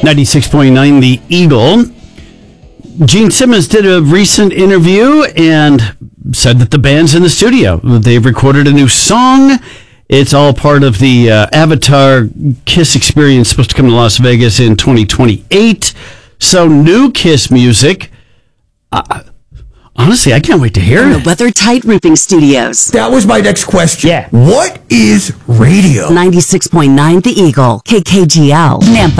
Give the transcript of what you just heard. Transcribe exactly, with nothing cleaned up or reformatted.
ninety-six point nine The Eagle. Gene Simmons did a recent interview and said that the band's in the studio. They've recorded a new song. It's all part of the uh, Avatar Kiss experience supposed to come to Las Vegas in twenty twenty-eight. So new Kiss music. Uh, honestly, I can't wait to hear From it. the WeatherTight Roofing Studios. That was my next question. Yeah. What is radio? ninety-six point nine The Eagle. K K G L. Nampa.